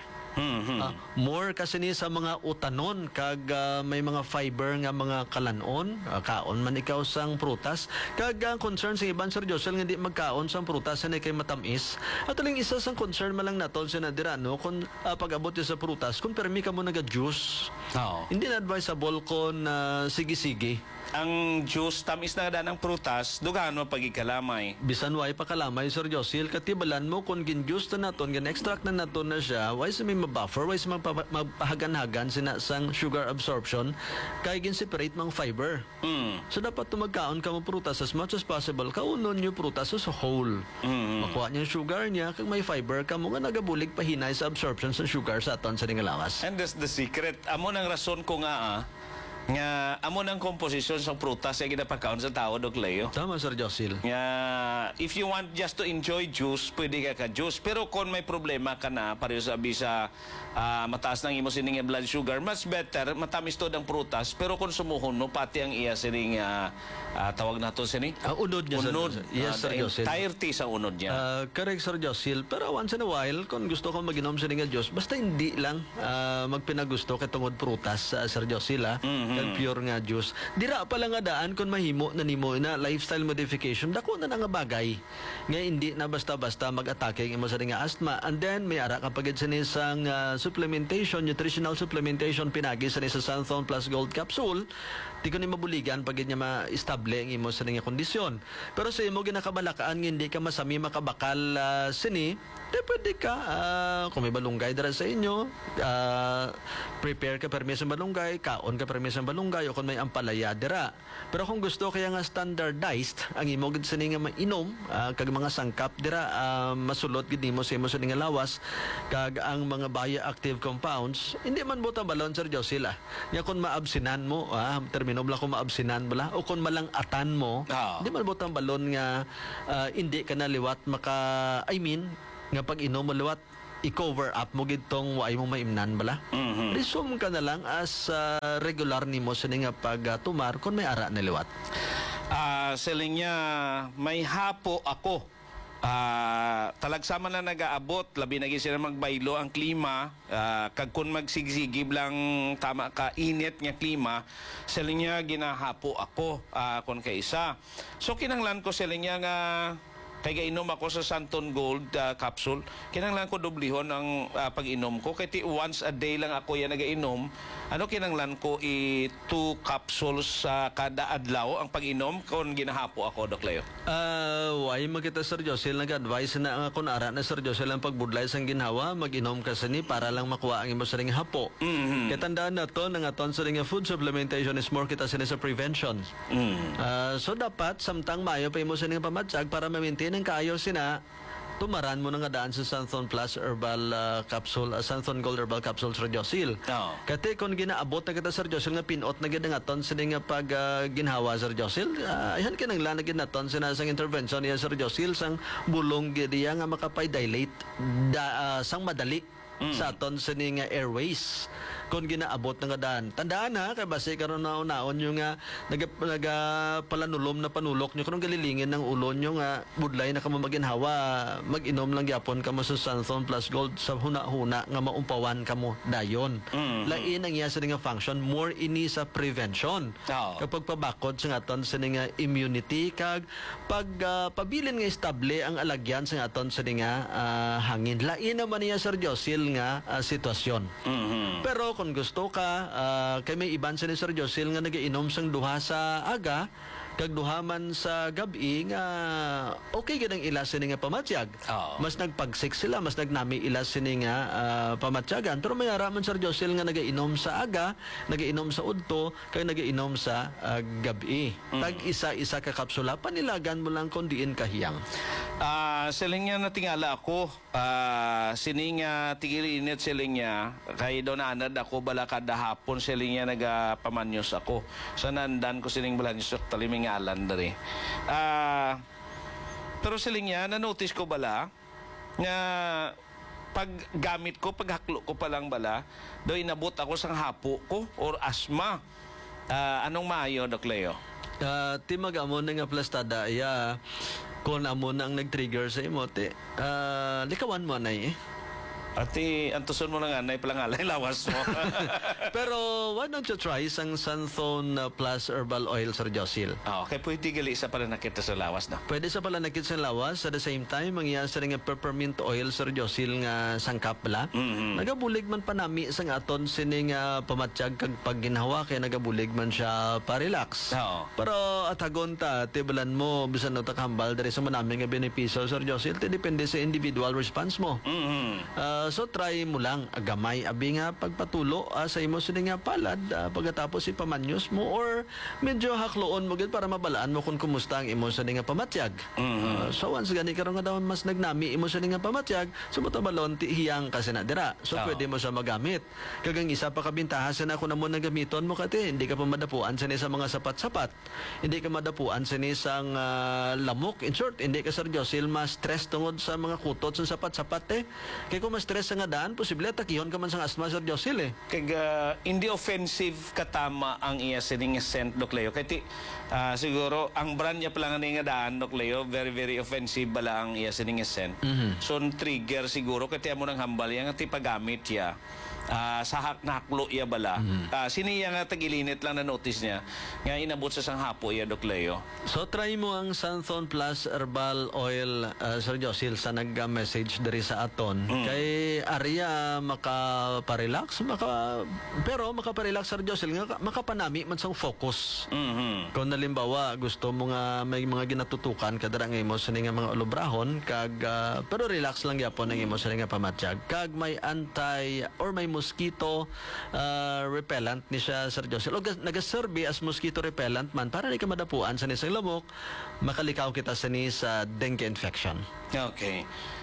More kasi ni sa mga utanon kag may mga fiber nga mga kalanon, kaon man ikaw sang prutas kag ang concern sa iban, Sir Josel, nga di magkaon sang prutas na kay matamis. At aling isa sang concern man lang naton sa nadira no kung pag-abot sa prutas kung permi ka mo naga-juice. Hindi na advisable kon sige-sige. Ang juice tamis na daan ng prutas dugaan mo pagikalamay. Bisan way pa kalamay, Sir Josil, katibalan mo kung gin-juice na naton, gin-extract na naton na siya, way sa may mabuffer, way sa magpahagan-hagan sinasang sugar absorption, kay gin-separate mang fiber. So dapat tumagkaon ka mo prutas as much as possible, kaunon nyo prutas as a whole. Makuha niya yung sugar niya, kag may fiber ka mo nga nagabulig pahinay sa absorption sa sugar sa aton sa ningalawas. And that's the secret. Amo nang rason ko nga nga amo nang komposisyon sa prutas ay ginapakaon sa tao, Doc Leo. Tama, Sir Josil. Nga if you want just to enjoy juice, pwede ka juice. Pero kung may problema ka na, pareho sabi sa mataas ng imo sining blood sugar, much better matamis to ang prutas. Pero kung sumuhon mo pati ang iya sining tawag nato sini. Unod niya, unod. Yes, Sir Josil. Entirety sa unod niya. Correct, Sir Josil. Pero once in a while, kung gusto kong mag-inom sining juice, basta hindi lang magpinagusto kay tungod prutas, Sir Josil. kag pure nga juice. Dira pa lang nga daan kung mahimo na nimo na lifestyle modification, dako na nga bagay. Nga hindi na basta-basta mag-atake ang imo sa nga asthma. And then may ara ka pagid sa isang supplementation, nutritional supplementation pinagi sa sa Santhon Plus Gold Capsule. Di ko ni mabuligan pagid niya ma-estable ang imo sa nga kondisyon. Pero sa imo ginakabalakaan nga hindi ka masami makabakal sini, pwede ka kung may balunggay dara sa inyo, prepare ka permis ng balunggay, kaon ka permis ng balunggay, o kung may ampalaya dira. Pero kung gusto kaya nga standardized ang imo gid sini nga mainom, kag mga sangkap dira, masulot gid nimo sa imo sa nga lawas, kag ang mga bioactive compounds, hindi man buta balon Sir Josil. Nya kung maabsinan mo, termino bala kung maabsinan bala, o kung malang atan mo, hindi man buta balon nga hindi ka na liwat nga pag inom mo liwat i-cover up mo gitong waay mo maimnan bala. Resume ka na lang as regular nimo sa nga pag tumar kung may ara na liwat. Selling niya, may hapo ako. Talagsama na nag-aabot, labi na sila magbaylo ang klima, kag kun magsigsigib lang tama ka init nga klima, selling niya ginahapo ako kun kaisa. So kinanglan ko selling niya nga kay gainom ako sa Santon Gold capsule, kinanglan ko dublihon ang pag-inom ko. Kaya once a day lang ako yan nagainom. Ano kinanglan ko 2 capsules sa kada adlaw ang pag-inom kung ginahapo ako, Dok Leo. Why makita Sir Josil nag-advise na nga kung ara na Sir Josil ang pagbudlay sang ginhawa, mag-inom ka sini para lang makuha ang imo sa ring hapo. Kaya tandaan na to, nga ton sa ring food supplementation is more kita sini sa prevention. So dapat samtang mayo pa imo sa ring pamatsag para ma-maintain ang kaayo sina, tumaran mo na nga daan sa Santhon Plus Herbal Capsule, Santhon Gold Herbal Capsule Sir Josil. Kati kung ginaabot na kita Sir Josil nga pinot na gina nga ton sini nga pag ginhawa Sir Josil, ayan kinanglan na gina ton sina sang intervention niya Sir Josil sang bulong gidiya nga makapay-dilate sang madali sa aton sini nga airways kung ginaabot na nga daan. Tandaan ha, kay base karon na unaon yung nga nagapalanulom na panulok nyo kung galilingin ng ulo nyo nga budlay na kamo maginhawa, mag-inom lang gyapon kamo sa Santhon Plus Gold sa huna-huna nga maumpawan kamo dayon. Lain ang iya sa nga function, more ini sa prevention. Kapag pabakod sa aton sa nga immunity, kag pag pabilin nga estable ang alagyan sa aton sa nga hangin. Lain naman niya Sir Josil nga sitwasyon. Pero kung gusto ka, kay may iban sa ni Sir Josil nga nagainom sang duha sa aga, kag duha man sa gabi nga okay gid ang ila sini nga pamatyag. Mas nagpagsik sila, mas nagnami ila sini nga pamatyagan. Pero may ara man Sir Josil nga nagainom sa aga, nagainom sa udto, kag nagainom sa gabi. Tag isa-isa ka kapsula, panilagan mo lang kung diin kahiyang. Siling niya natingala ako, sining tigil init siling niya, kay doon anad ako bala kada hapon siling niya nagapamanyos ako. Sa nandan ko siling balanyos taliming alan dari. Pero siling niya, na-notice ko bala nga pag gamit ko, pag haklo ko pa lang bala, do inabot ako sang hapo ko or asma. Anong maayo, Dok Leo? Timag amo na nga plastada, kung amo na ang nag-trigger sa imote, likawan mo na Ati, antuson mo na nga, naipalangalay, lawas mo. Pero why don't you try sang Santhon Plus Herbal Oil Sir Josil? Okay, pwede gali isa pala nakita sa lawas na. Pwede sa pala nakit sa lawas, at the same time, ang iya sa nga peppermint oil Sir Josil nga sangkap bala. Nagabulig man panami sang aton sining pamatsyag kag pagginhawa, kaya nagabulig man siya pa-relax. Pero atagon ta, tibalan mo, bisan no takambal, dari sa manami nga benepisyo Sir Josil, depende sa individual response mo. So try mo lang gamay abi nga pagpatulo sa imo sini nga palad pagkatapos ipamanyos mo, or medyo hakloon mo gid para mabalaan mo kung kumusta ang imo sini nga pamatyag. So once gani karon nga daw mas nagnami imo sini nga pamatyag, so matabalon ti hiyang kasi na dira. So pwede mo siya magamit. Kagang isa pa kabintahan sa na kun mo nagamiton mo kati, hindi ka pa madapuan sini sa mga sapat-sapat. Hindi ka madapuan sini sang lamok. In short, hindi ka Sir Josil mas stress tungod sa mga kutot sa sapat-sapat kay kung mas stress nga daan, posible takihon ka man sang asthma Sir Josil Kag hindi offensive katama ang iya sining scent, Dok Leo. Kaya siguro ang brand niya pala nga daan, Dok Leo, very very offensive bala ang iya sining scent. So trigger siguro kaya mo nang hambal yang ti paggamit ya. sa naklo iya bala. Siniya nga tagilinit lang na notice niya nga inabot sa sang hapo iya Doc Leo. So try mo ang Santhon Plus Herbal Oil, Sir Josil, sa nag-message diri sa aton. Kay Arya makaparelax, pero makaparelax, Sir Josil, nga makapanami man sang focus. Kung nalimbawa gusto mo nga may mga ginatutukan kadara nga imo sa nga mga ulubrahon kag pero relax lang gyapon ang imo sa nga pamatyag. Kag may anti or may mosquito repellent ni siya, Sir Josil. O nagaserve as mosquito repellent man para di ka madapuan sa nisang lamok, makalikaw kita sa ni sa dengue infection. Okay.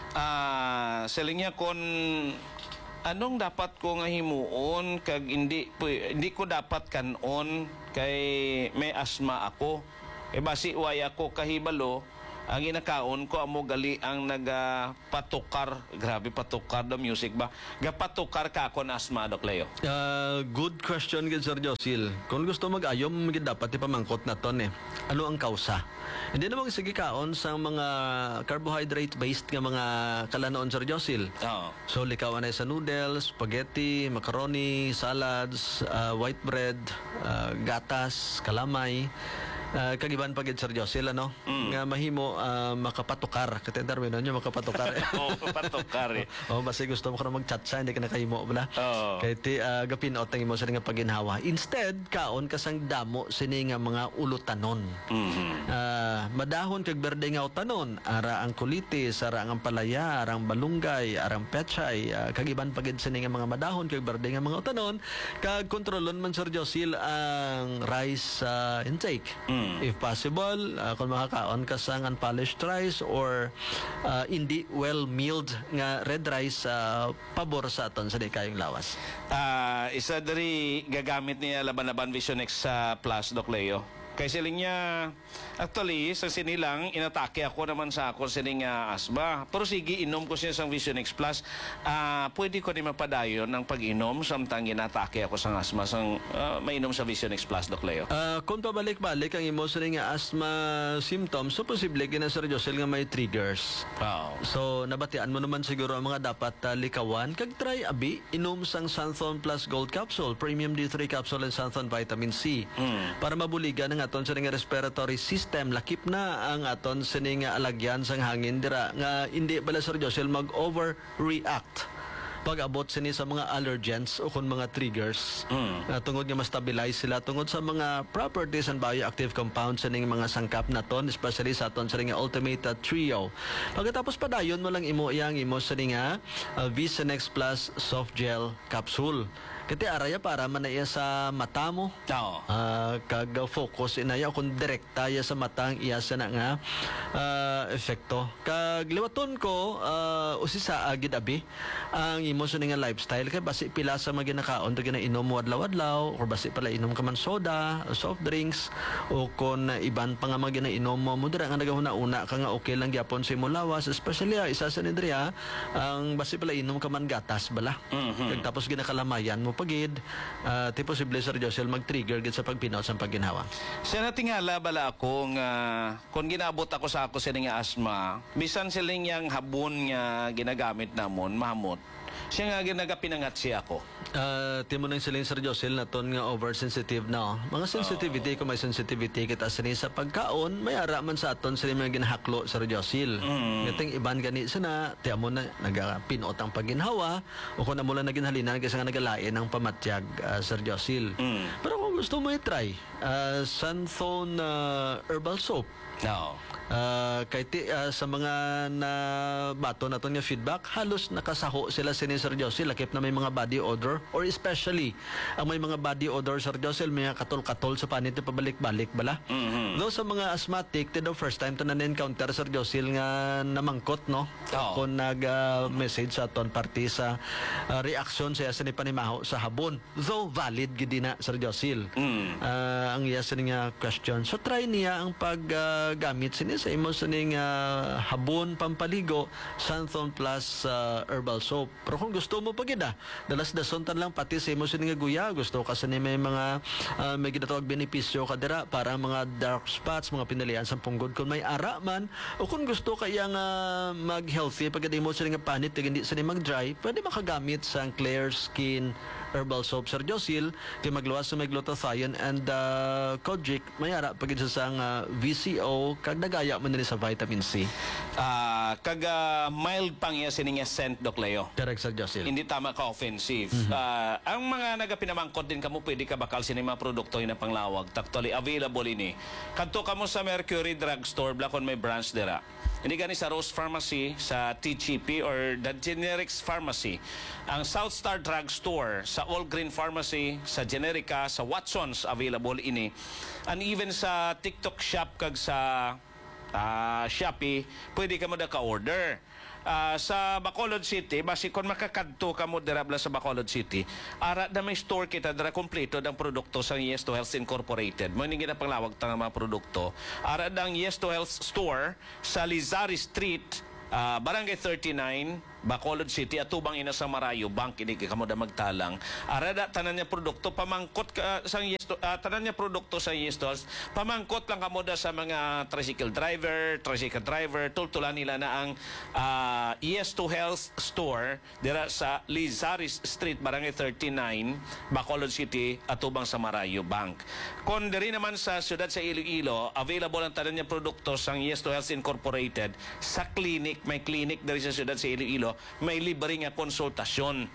Saling niya kon anong dapat ko nga himuon kag hindi ko dapat kanon kay may asma ako. Basi way ako kahibalo ang ginakaon ko amo gali ang nagapatukar, grabe patukar the music ba? Gapatukar ka ako na asma, Doc Leo. Good question, good Sir Josil. Kung gusto mag-ayom, dapat ipamangkot na ton eh. Ano ang kausa? Hindi namang sige kaon sa mga carbohydrate-based nga mga kalanoon, Sir Josil. Oo. So, likawan ay sa noodles, spaghetti, macaroni, salads, white bread, gatas, kalamay. Kagiban pagid Sir Josil, ano? Nga mahimo makapatukar. Kasi termino nyo, makapatukar. Patukar eh. Basta gusto mo ka na mag-chatsa, hindi ka nakahimo bala. Oo. Kaya gapinot ang imo sa nga paginhawa. Instead, kaon kasang damo sini nga mga ulutanon. Madahon kag berde nga utanon, ara ang kulitis, ara ang palaya, arang balunggay, arang pechay, kagiban pagid sini nga mga madahon kag berde nga mga utanon, kag kontrolon man Sir Josil ang rice intake. If possible, kung makakaon ka sa unpolished rice or hindi well milled nga red rice, pabor sa aton sa di kayong lawas. Isa dari gagamit niya Laban-Laban Vision X Plus, Doc Leo. Kay siling niya, actually, sa sinilang, inatake ako naman sa ako siling asma. Pero sige, inom ko siya sa Vision X Plus. Pwede ko ni mapadayon ng pag-inom samtang inatake ako sa asma. Mainom sa Vision X Plus, Doc Leo. Kung pabalik-balik ang imo sa nga asthma symptoms, so posible kina Sir Josil nga may triggers. Wow. So, nabatian mo naman siguro ang mga dapat likawan. Kag try abi, inom sang Santhon Plus Gold Capsule, Premium D3 Capsule and Santhon Vitamin C. Para mabuligan ang aton sa nga respiratory system, lakip na ang aton sa nga alagyan sang hangin dira nga hindi bala Sir Josil mag-overreact pag abot sini sa mga allergens o kung mga triggers tungod nga ma-stabilize sila tungod sa mga properties and bioactive compounds sa mga sangkap na ton, especially sa aton sa nga Ultimate Trio. Pagkatapos padayon mo lang imo sa nga Vision-X Plus Soft Gel Capsule. Kati araya para manaya sa mata mo. Oo. Kag focus inaya kung direkta ya sa matang iya sa na nga efekto. Kag liwaton ko usisa agid abi ang imo sa nga lifestyle kay basi pila sa mga ginakaon to ginainom mo adlaw-adlaw or basi pala inom ka man soda, soft drinks o kon iban pa nga mga ginainom mo dira nga nagahuna-una ka nga okay lang gyapon sa imo lawas, especially isa sa nidriya ang basi pala inom ka man gatas bala. Kag tapos ginakalamayan mo pagid, ti posible Sir Josil mag-trigger gid sa pagpinaw sa pagginhawa. Siya natingala bala ako nga kung ginabot ako sa ako siya nga asma, bisan siling yang habon nga ginagamit namon, mahamot. Siya nga ginagapinangat siya ako. Timo nang siling Sir Josil na ton nga oversensitive na. Mga sensitivity, kung may sensitivity kita sini sa pagkaon, may ara man sa aton sila mga ginahaklo Sir Josil. Ngating iban gani sana, ti amo na nagapinot ang pagginhawa o kung amo lang naginhalinan kasi nga nagalain ang pamatyag Sir Josil. Pero kung gusto mo i-try, Santhon Herbal Soap. No. Sa mga na bato na nga feedback, halos nakasaho sila sini Sir Josil lakip na may mga body odor or especially ang may mga body odor Sir Josil may katol-katol sa panit pabalik-balik bala. Though sa mga asthmatic the first time to na-encounter Sir Josil nga namangkot no kung nag-message sa aton party sa reaction siya sa ni panimaho sa habon, though valid gid na Sir Josil. Ang iya sa nga question, so try niya ang pag makagamit sini sa imo sining habon pampaligo, Santhon Plus herbal soap. Pero kung gusto mo pagid dalas-dason tan lang pati sa imo sining guya, gusto ka sa may mga may ginatawag benepisyo kadira para mga dark spots, mga pinalian sa punggod kung may ara man, o kung gusto kaya nga mag-healthy pagid imo sining panit hindi sa mag-dry, pwede makagamit sa Clear Skin herbal soap Sir Josil kay magluwas sa may glutathione and kojic mayara pagid sa sang VCO kag nagaya man nila sa vitamin C. Mild pang iya sininga scent, Doc Leo. Correct Sir Josil. Hindi tama ka offensive. Ang mga nagapinamangkot din kamo pwede ka bakal sa mga produkto ina panglawag. Actually available ini. Kadto kamo sa Mercury Drugstore blakon may branch dira. Hindi gani sa Rose Pharmacy, sa TGP or the Generics Pharmacy. Ang South Star Drugstore, sa All Green Pharmacy, sa Generica, sa Watsons available ini. And even sa TikTok Shop kag sa Shopee, pwede ka mo da ka-order. Sa Bacolod City, basi kung makakadto ka mo dirabla sa Bacolod City, ara na may store kita dira kompleto ng produkto sa Yes to Health Incorporated. Mo ni ginapanglawag ta nga mga produkto. Ara dang Yes to Health store sa Lizari Street, Barangay 39, Bacolod City, atubang ina sa Marayo Bank, ini kamo da magtalang. Arada tanan niya produkto pamangkot ka sa tanan niya produkto sa Yes to Health. Pamangkot lang kamo da sa mga tricycle driver, tultulan nila na ang Yes to Health store dira sa Lizaris Street, Barangay 39, Bacolod City, atubang sa Marayo Bank. Kung diri naman sa siyudad sa Iloilo, available ang tanan niya produkto sa Yes to Health Incorporated sa clinic, may clinic diri sa siyudad sa Iloilo, may libre nga konsultasyon.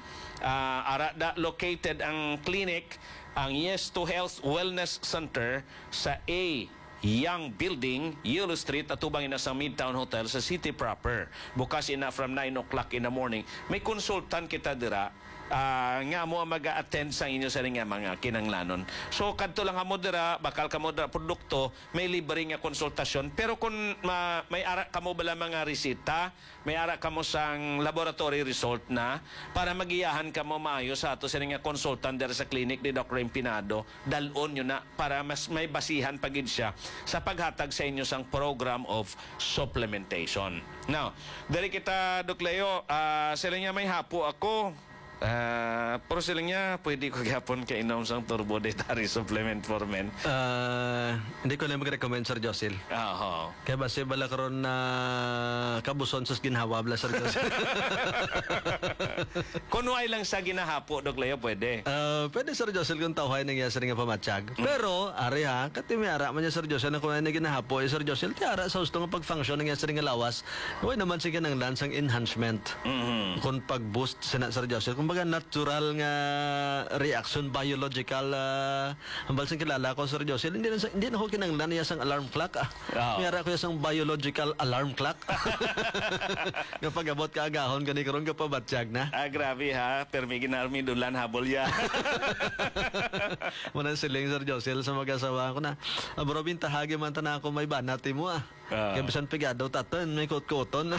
Located ang clinic, ang Yes to Health Wellness Center sa A Young Building, Yellow Street, atubang ina sa Midtown Hotel sa City proper. Bukas ina from 9 o'clock in the morning. May konsultan kita dira nga mo mag-attend sa inyo sa nga mga kinanglanon. So kadto lang mo dira, bakal kamo dira produkto, may libre nga konsultasyon. Pero kung may ara kamo bala mga resita, may ara kamo sang laboratory result na para magiyahan kamo maayo sa ato sa nga konsultan dira sa clinic ni Dr. Empinado, dalon yun na para mas may basihan pagid siya sa paghatag sa inyo sang program of supplementation. Now, diri kita Doc Leo, sila nga may hapo ako. Pero sila nga, pwede ko gapon kainom sang turbo dietary supplement for men. Hindi ko lang mag-recommend Sir Josil. Oo. Kaya base bala karon na kabuson sa ginhawa bala Sir Josil. Kunuay lang sa ginahapo, Doc Leo, pwede. Pwede Sir Josil kung tawhay nang yasa nga pamatsyag. Pero, ari ha, katimiara man niya Sir Josil na kung ano ginahapo, Sir Josil, tiara sa gusto nga pag-function ng yasa nga lawas, huwag naman sige ng lansang enhancement. Kung pag-boost sina Sir Josil, kumbaga natural nga reaction, biological, hambal sing kilala ko Sir Josil, hindi na ko kinanglan niya sang alarm clock. Mayara ko sang biological alarm clock. Kapag abot ka agahon, gani karon ka pabatsyag na. Grabe ha, permi ginarmi dulan habol ya. Muna siling Sir Josil sa mag-asawa ko na, bro, bintahagi man ta na ako may banati mo Kaya bisan pigadaw taton, may kot-koton.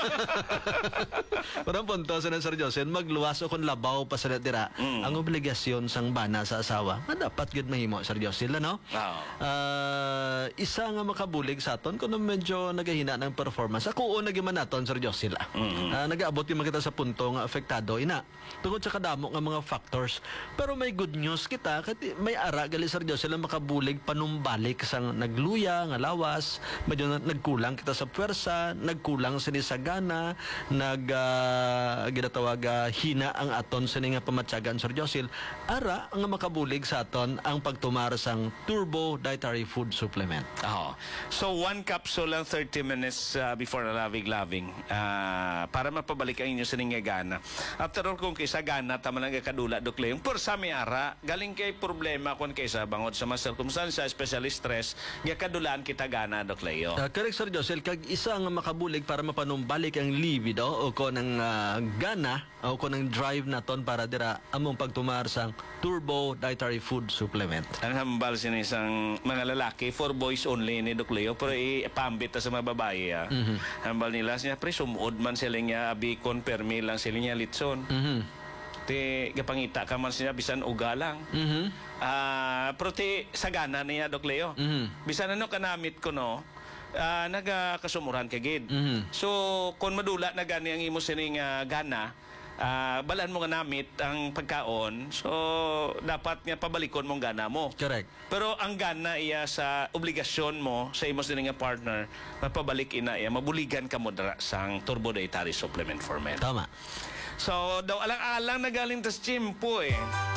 Parang punto sa Sir Josil, magluwas o kung labaw pa sa natira, ang obligasyon sang bana sa asawa, na dapat good mahimo Sir Josil, ano? Isa nga makabulig sa aton, kung medyo nagahina ng performance, ako o nagiman naton Sir Josil. Nag-aabot yung kita sa punto nga apektado, ina. Tungkol sa kadamo nga mga factors. Pero may good news kita, kasi may ara gali Sir Josil ang makabulig panumbalik sang nagluya, nga lawas, medyo nagkulang kita sa puwersa, nagkulang sinisagana, ginatawag hina ang aton sa nga pamatyagan Sir Josil. Ara ang makabulig sa aton ang pagtumar sang Turbo Dietary Food Supplement. So one capsule lang 30 minutes before laving para mapabalik ang inyo sa nga gana. After all, kung kaysa gana tama lang kadula Doc Leo, por sa may ara galing kay problema kung kaysa bangod sa mga circumstances, especially stress, nga kadulaan kita gana Doc Leo. Correct Sir Josil, kag isa nga makabulig para mapanumbalik ang libido o ko ng gana o ko ng drive naton para dira among pagtumar sang Turbo Dietary Food Supplement. Ang hambal sin isang mga lalaki for boys only ni Doc Leo, pero ipambit sa mga babae. Hambal nila siya pre sumud man sila nga abikon permi lang sila nga litson. Ti gapangita ka man siya bisan uga lang. Pero ti sagana niya Doc Leo. Bisan ano kanamit ko no, nagakasumuran kagid. So kung madula na gani ang imo sining gana, balaan mo nga namit ang pagkaon, so dapat nga pabalikon mong gana mo. Correct. Pero ang gana iya sa obligasyon mo sa imo sining nga partner, mapabalik ina iya, mabuligan ka mo dara sang turbo dietary supplement for men. Tama. So daw alang-alang na galing tas chimpo eh.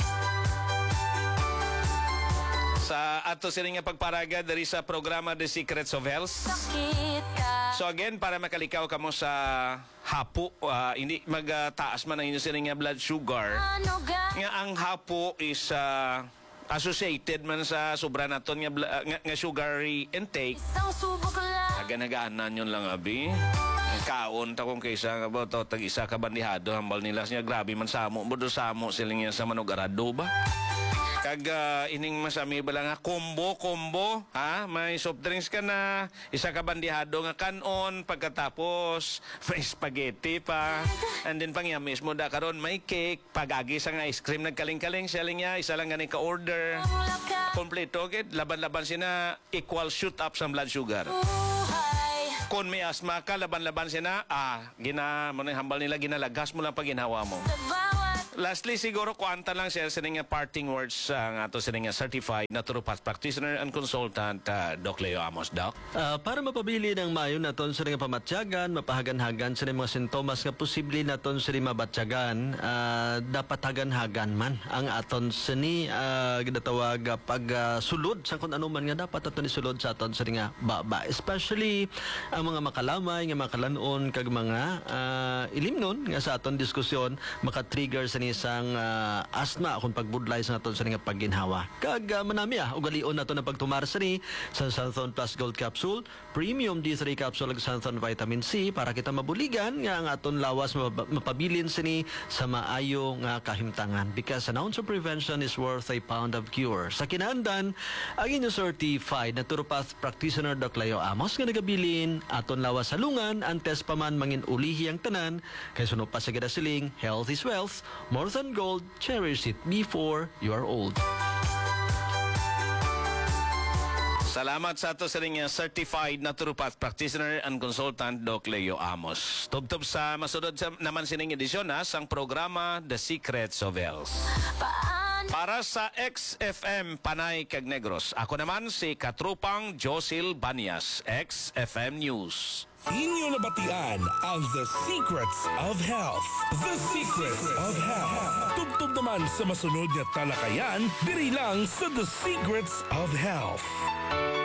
Sa ato sila nga pagparaga dari sa programa The Secrets of Health. So again, para makalikaw kamo sa hapo, hindi magtaas man ang inyo sila nga blood sugar. Nga ang hapo is associated man sa sobra naton nga sugary intake. Naganagaanan yun lang abi. Kaon ta kung kaysa nga ba to tag-isa ka bandihado hambal nila siya grabe man samo bodo samo sila nga sa manugarado ba. Kag ining masami bala nga combo ha, may soft drinks ka na, isa ka bandihado nga kanon, pagkatapos may spaghetti pa, and then pangya mismo da karon may cake, pagagi sa nga ice cream nagkaling-kaling siya niya, isa lang ganing ka order kompleto gid, laban-laban sina equal shoot up sa blood sugar. Kung may asma ka, laban-laban sina, gina mo na hambal nila, ginalagas mo lang pag ginawa mo. Lastly, siguro kuanta lang siya sa nga parting words ang ato sa nga certified naturopath practitioner and consultant, Doc Leo Amos, Doc. Para mapabili ng mayon naton sa nga pamatyagan, mapahagan-hagan sa mga sintomas nga posible naton sa mabatyagan, dapat hagan-hagan man ang aton sa ni ginatawag pag sulod sa kung ano man nga dapat aton isulod sa aton sa nga baba. Especially ang mga makalamay nga makalanon kag mga ilimnon nga sa aton diskusyon maka-trigger sa isang asthma kung pagbudlay sa naton sa nga pagginhawa. Kag manami ugalion nato na pagtumar sa ni sa Santhon Plus Gold Capsule, Premium D3 Capsule ug Santhon Vitamin C para kita mabuligan nga ang aton lawas mapabilin sa ni sa maayo nga kahimtangan, because an ounce of prevention is worth a pound of cure. Sa kinaandan, ang inyo certified naturopath practitioner Doc Leo Amos nga nagabilin aton lawas salungan antes pa man mangin ulihi ang tanan kay suno pa sa gidasiling health is wealth. More than gold, cherish it before you are old. Salamat sa ato sa nga certified naturopath practitioner and consultant, Doc Leo Amos. Tubtob sa masunod naman sining edisyon sang programa The Secrets of Health. Para sa XFM Panay kag Negros, ako naman si Katrupang Josil Banias, XFM News. Inyo nabatian ang The Secrets of Health. The Secrets of Health. Tubtob naman sa masunod na talakayan, diri lang sa The Secrets of Health.